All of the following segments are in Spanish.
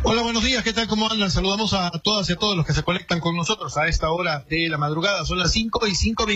Hola, buenos días, ¿qué tal? ¿Cómo andan? Saludamos a todas y a todos los que se conectan con nosotros a esta hora de la madrugada. Son las 5:05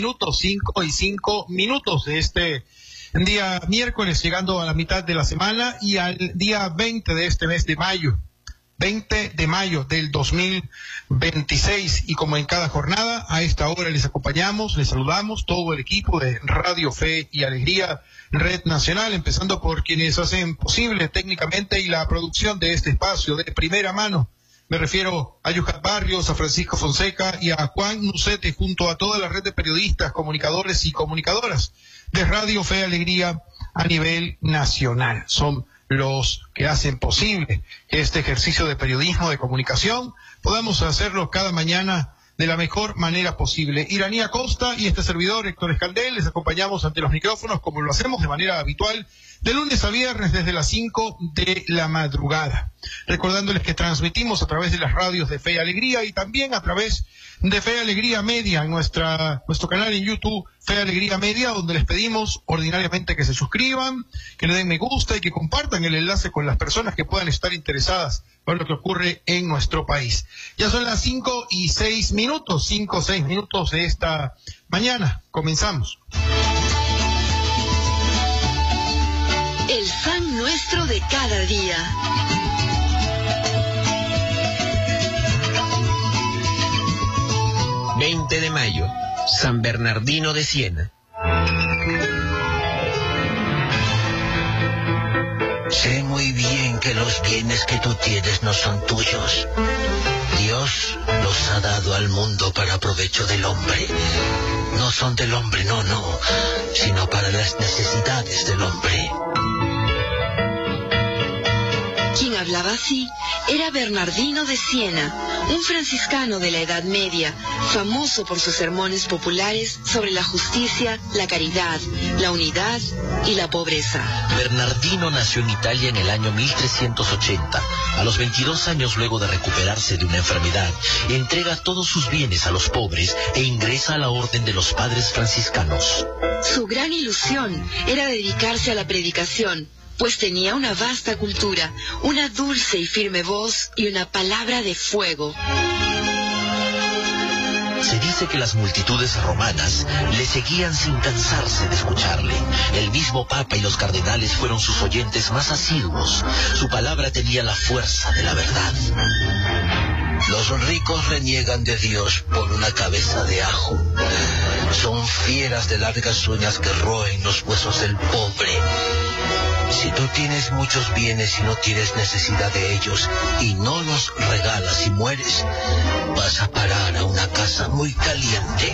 de este día miércoles, llegando a la mitad de la semana y al día 20 de este mes de mayo. 20 de mayo del 2026, y como en cada jornada, a esta hora les acompañamos, les saludamos todo el equipo de Radio Fe y Alegría, Red Nacional, empezando por quienes hacen posible técnicamente y la producción de este espacio de primera mano. Me refiero a Yucat Barrios, a Francisco Fonseca y a Juan Nucete, junto a toda la red de periodistas, comunicadores y comunicadoras de Radio Fe y Alegría a nivel nacional. Son los que hacen posible que este ejercicio de periodismo, de comunicación, podamos hacerlo cada mañana de la mejor manera posible. Iranía Costa y este servidor, Héctor Escandel, les acompañamos ante los micrófonos como lo hacemos de manera habitual, de lunes a viernes desde las 5 de la madrugada. Recordándoles que transmitimos a través de las radios de Fe y Alegría y también a través de Fe y Alegría Media en nuestro canal en YouTube, Fe y Alegría Media, donde les pedimos ordinariamente que se suscriban, que le den me gusta y que compartan el enlace con las personas que puedan estar interesadas por lo que ocurre en nuestro país. Ya son las 5:06 de esta mañana. Comenzamos. El pan nuestro de cada día. ...20 de mayo... San Bernardino de Siena. Sé muy bien que los bienes que tú tienes no son tuyos. Dios los ha dado al mundo para provecho del hombre. No son del hombre, no, sino para las necesidades del hombre. Quien hablaba así era Bernardino de Siena, un franciscano de la Edad Media, famoso por sus sermones populares sobre la justicia, la caridad, la unidad y la pobreza. Bernardino nació en Italia en el año 1380. A los 22 años, luego de recuperarse de una enfermedad, entrega todos sus bienes a los pobres e ingresa a la orden de los padres franciscanos. Su gran ilusión era dedicarse a la predicación, pues tenía una vasta cultura, una dulce y firme voz y una palabra de fuego. Se dice que las multitudes romanas le seguían sin cansarse de escucharle. El mismo Papa y los cardenales fueron sus oyentes más asiduos. Su palabra tenía la fuerza de la verdad. Los ricos reniegan de Dios por una cabeza de ajo. Son fieras de largas uñas que roen los huesos del pobre. Si tú tienes muchos bienes y no tienes necesidad de ellos, y no los regalas y mueres, vas a parar a una casa muy caliente.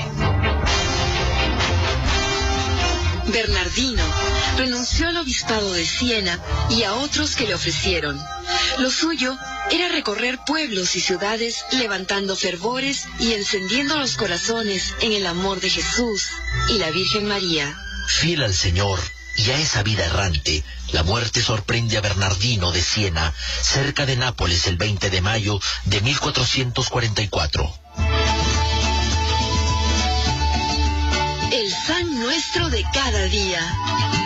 Bernardino renunció al obispado de Siena y a otros que le ofrecieron. Lo suyo era recorrer pueblos y ciudades levantando fervores y encendiendo los corazones en el amor de Jesús y la Virgen María. Fiel al Señor y a esa vida errante, la muerte sorprende a Bernardino de Siena, cerca de Nápoles, el 20 de mayo de 1444. El pan nuestro de cada día.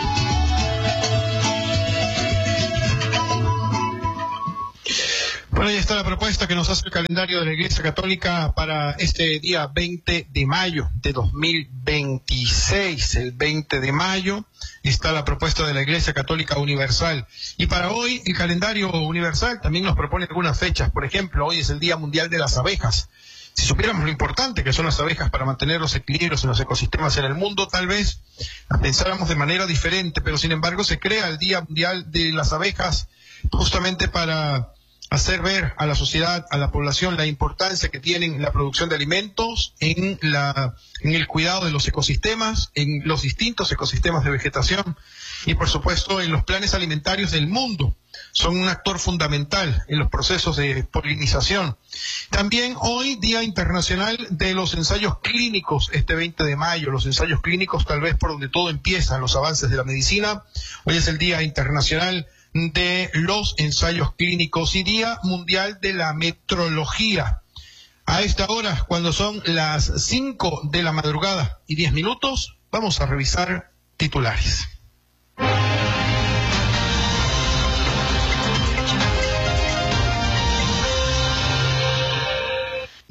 Bueno, ahí está la propuesta que nos hace el calendario de la Iglesia Católica para este día 20 de mayo de 2026. El 20 de mayo está la propuesta de la Iglesia Católica Universal. Y para hoy, el calendario universal también nos propone algunas fechas. Por ejemplo, hoy es el Día Mundial de las Abejas. Si supiéramos lo importante que son las abejas para mantener los equilibrios en los ecosistemas en el mundo, tal vez las pensáramos de manera diferente, pero sin embargo se crea el Día Mundial de las Abejas justamente para hacer ver a la sociedad, a la población, la importancia que tienen la producción de alimentos en el cuidado de los ecosistemas, en los distintos ecosistemas de vegetación y, por supuesto, en los planes alimentarios del mundo. Son un actor fundamental en los procesos de polinización. También hoy, Día Internacional de los Ensayos Clínicos, este 20 de mayo. Los ensayos clínicos, tal vez por donde todo empieza, los avances de la medicina. Hoy es el Día Internacional de los Ensayos Clínicos y Día Mundial de la Metrología. A esta hora, cuando son las 5 de la madrugada y 10 minutos, vamos a revisar titulares.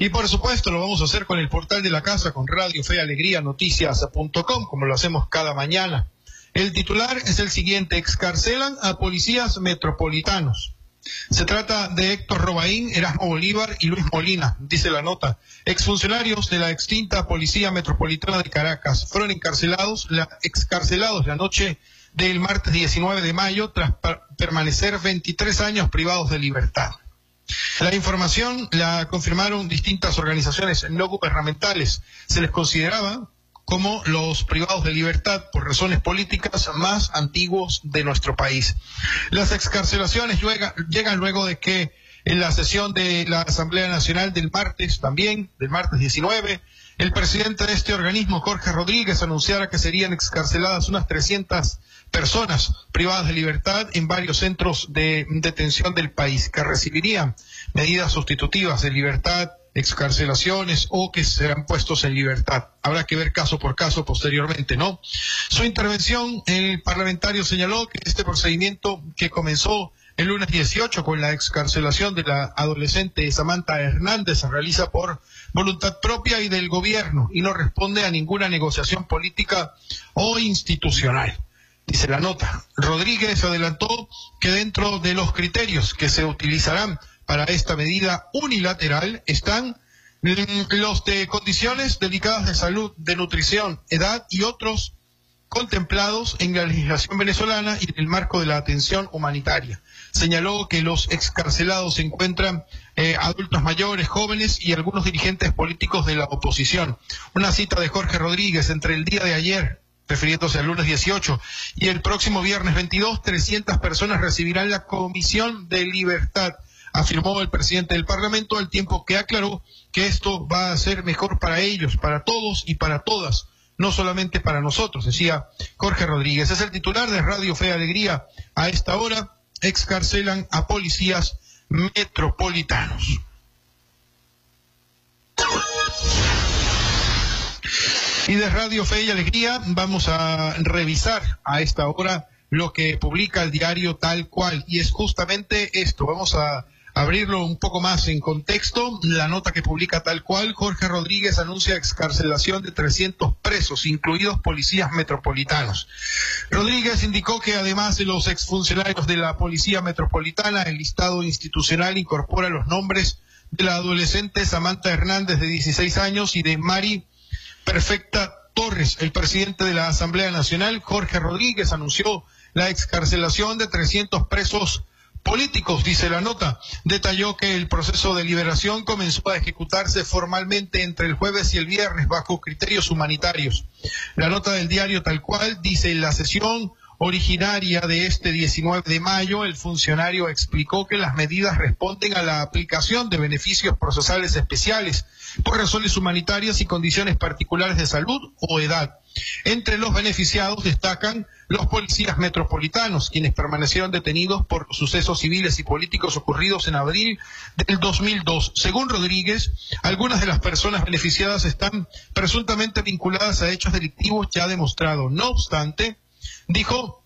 Y por supuesto lo vamos a hacer con el portal de la casa, con Radio Fe y Alegría Noticias.com, como lo hacemos cada mañana. El titular es el siguiente: excarcelan a policías metropolitanos. Se trata de Héctor Robaín, Erasmo Bolívar y Luis Molina, dice la nota. Exfuncionarios de la extinta Policía Metropolitana de Caracas fueron excarcelados la noche del martes 19 de mayo tras permanecer 23 años privados de libertad. La información la confirmaron distintas organizaciones no gubernamentales. Se les consideraba como los privados de libertad por razones políticas más antiguos de nuestro país. Las excarcelaciones llegan luego de que en la sesión de la Asamblea Nacional del martes 19, el presidente de este organismo, Jorge Rodríguez, anunciara que serían excarceladas unas 300 personas privadas de libertad en varios centros de detención del país, que recibirían medidas sustitutivas de libertad, excarcelaciones o que serán puestos en libertad. Habrá que ver caso por caso posteriormente, ¿no? Su intervención, el parlamentario señaló que este procedimiento, que comenzó el lunes 18 con la excarcelación de la adolescente Samantha Hernández, se realiza por voluntad propia y del gobierno y no responde a ninguna negociación política o institucional. Dice la nota. Rodríguez adelantó que dentro de los criterios que se utilizarán para esta medida unilateral están los de condiciones delicadas de salud, de nutrición, edad y otros contemplados en la legislación venezolana y en el marco de la atención humanitaria. Señaló que los excarcelados se encuentran adultos mayores, jóvenes y algunos dirigentes políticos de la oposición. Una cita de Jorge Rodríguez: entre el día de ayer, refiriéndose al lunes 18, y el próximo viernes 22, 300 personas recibirán la comisión de libertad, afirmó el presidente del Parlamento, al tiempo que aclaró que esto va a ser mejor para ellos, para todos y para todas, no solamente para nosotros, decía Jorge Rodríguez. Es el titular de Radio Fe y Alegría. A esta hora excarcelan a policías metropolitanos. Y de Radio Fe y Alegría vamos a revisar a esta hora lo que publica el diario Tal Cual, y es justamente esto. Vamos a abrirlo un poco más en contexto. La nota que publica Tal Cual: Jorge Rodríguez anuncia excarcelación de 300 presos, incluidos policías metropolitanos. Rodríguez indicó que además de los exfuncionarios de la Policía Metropolitana, el listado institucional incorpora los nombres de la adolescente Samantha Hernández, de 16 años, y de Mari Perfecta Torres. El presidente de la Asamblea Nacional, Jorge Rodríguez, anunció la excarcelación de 300 presos políticos, dice la nota. Detalló que el proceso de liberación comenzó a ejecutarse formalmente entre el jueves y el viernes bajo criterios humanitarios. La nota del diario Tal Cual dice: en la sesión originaria de este 19 de mayo, el funcionario explicó que las medidas responden a la aplicación de beneficios procesales especiales por razones humanitarias y condiciones particulares de salud o edad. Entre los beneficiados destacan los policías metropolitanos, quienes permanecieron detenidos por sucesos civiles y políticos ocurridos en abril del 2002. Según Rodríguez, algunas de las personas beneficiadas están presuntamente vinculadas a hechos delictivos ya demostrados. No obstante, dijo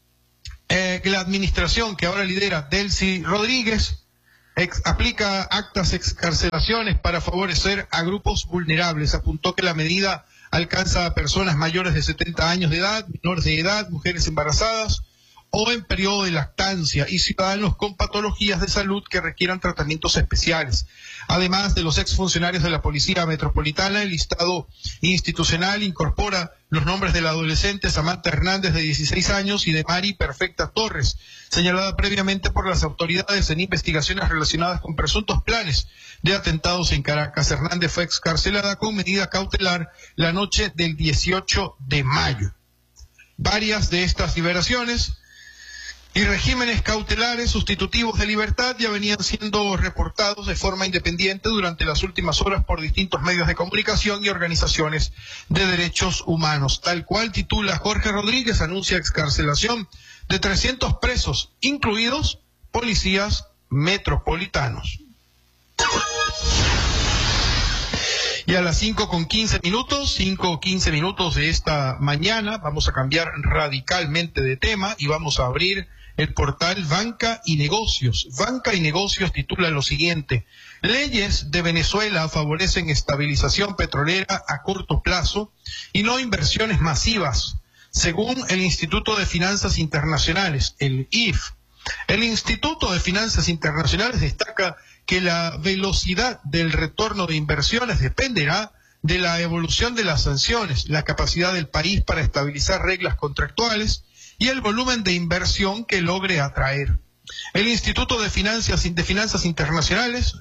que la administración que ahora lidera Delcy Rodríguez aplica actas excarcelaciones para favorecer a grupos vulnerables. Apuntó que la medida alcanza a personas mayores de 70 años de edad, menores de edad, mujeres embarazadas o en periodo de lactancia y ciudadanos con patologías de salud que requieran tratamientos especiales. Además de los exfuncionarios de la Policía Metropolitana, el listado institucional incorpora los nombres de la adolescente Samantha Hernández, de 16 años, y de Mari Perfecta Torres, señalada previamente por las autoridades en investigaciones relacionadas con presuntos planes de atentados en Caracas. Hernández fue excarcelada con medida cautelar la noche del 18 de mayo. Varias de estas liberaciones y regímenes cautelares sustitutivos de libertad ya venían siendo reportados de forma independiente durante las últimas horas por distintos medios de comunicación y organizaciones de derechos humanos. Tal Cual titula: Jorge Rodríguez anuncia excarcelación de 300 presos, incluidos policías metropolitanos. Y a las 5:15 minutos de esta mañana, vamos a cambiar radicalmente de tema y vamos a abrir el portal Banca y Negocios. Banca y Negocios titula lo siguiente: leyes de Venezuela favorecen estabilización petrolera a corto plazo y no inversiones masivas, según el Instituto de Finanzas Internacionales, el IF. El Instituto de Finanzas Internacionales destaca que la velocidad del retorno de inversiones dependerá de la evolución de las sanciones, la capacidad del país para estabilizar reglas contractuales y el volumen de inversión que logre atraer. El Instituto de Finanzas Internacionales,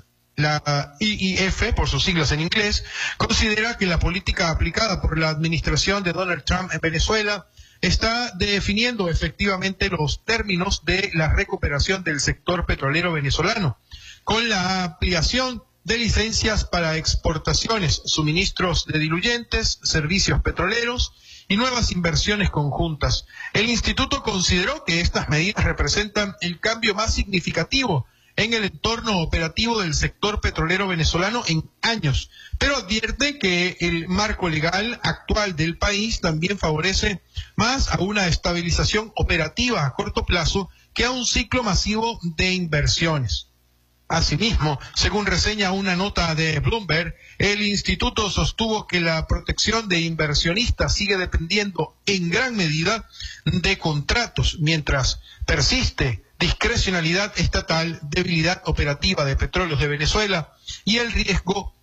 la IIF, por sus siglas en inglés, considera que la política aplicada por la administración de Donald Trump en Venezuela está definiendo efectivamente los términos de la recuperación del sector petrolero venezolano, con la ampliación de licencias para exportaciones, suministros de diluyentes, servicios petroleros y nuevas inversiones conjuntas. El instituto consideró que estas medidas representan el cambio más significativo en el entorno operativo del sector petrolero venezolano en años, pero advierte que el marco legal actual del país también favorece más a una estabilización operativa a corto plazo que a un ciclo masivo de inversiones. Asimismo, según reseña una nota de Bloomberg, el instituto sostuvo que la protección de inversionistas sigue dependiendo en gran medida de contratos, mientras persiste discrecionalidad estatal, debilidad operativa de Petróleos de Venezuela y el riesgo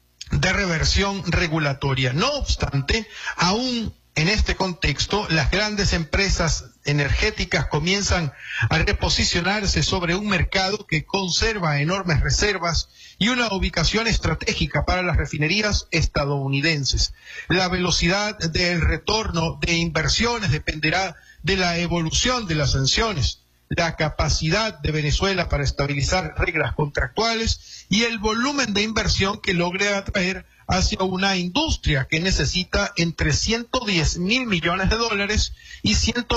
de reversión regulatoria. No obstante, aún en este contexto, las grandes empresas energéticas comienzan a reposicionarse sobre un mercado que conserva enormes reservas y una ubicación estratégica para las refinerías estadounidenses. La velocidad del retorno de inversiones dependerá de la evolución de las sanciones, la capacidad de Venezuela para estabilizar reglas contractuales y el volumen de inversión que logre atraer hacia una industria que necesita entre 110.000 millones de dólares y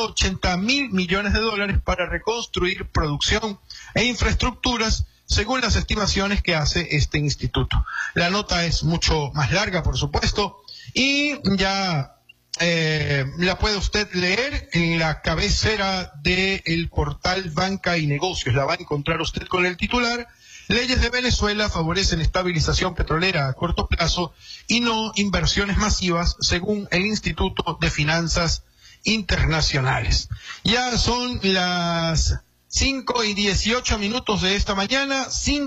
180.000 millones de dólares para reconstruir producción e infraestructuras, según las estimaciones que hace este instituto. La nota es mucho más larga, por supuesto, y ya la puede usted leer en la cabecera del portal Banca y Negocios. La va a encontrar usted con el titular: leyes de Venezuela favorecen estabilización petrolera a corto plazo y no inversiones masivas, según el Instituto de Finanzas Internacionales. Ya son las 5:18 de esta mañana,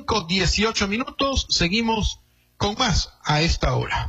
5:18. Seguimos con más a esta hora.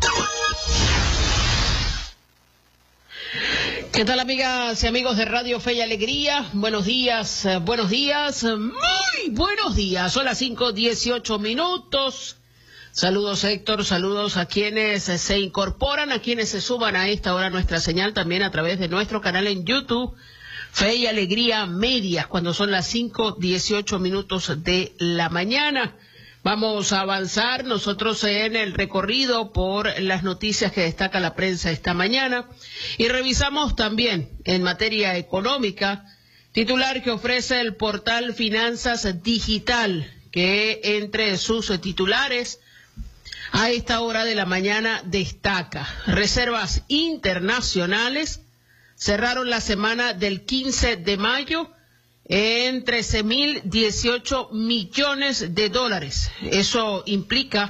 ¿Qué tal, amigas y amigos de Radio Fe y Alegría? Buenos días, muy buenos días. Son las 5:18. Saludos, Héctor, saludos a quienes se incorporan, a quienes se suban a esta hora nuestra señal también a través de nuestro canal en YouTube, Fe y Alegría Medias, cuando son las 5:18 de la mañana. Vamos a avanzar nosotros en el recorrido por las noticias que destaca la prensa esta mañana y revisamos también en materia económica, titular que ofrece el portal Finanzas Digital, que entre sus titulares a esta hora de la mañana destaca: reservas internacionales cerraron la semana del 15 de mayo en 13.018 millones de dólares. Eso implica